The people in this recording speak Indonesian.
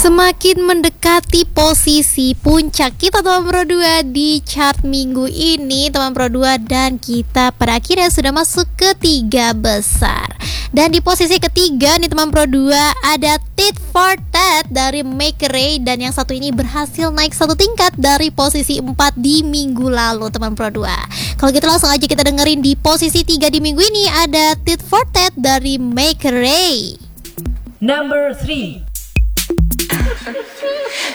Semakin mendekati posisi puncak kita teman Pro 2 di chart minggu ini teman Pro 2, dan kita pada akhirnya sudah masuk ke 3 besar. Dan di posisi ketiga nih teman Pro 2 ada Tit for Tat dari Make Ray, dan yang satu ini berhasil naik satu tingkat dari posisi 4 di minggu lalu teman Pro 2. Kalau gitu langsung aja kita dengerin di posisi 3 di minggu ini ada Tit for Tat dari Make Ray. Number 3.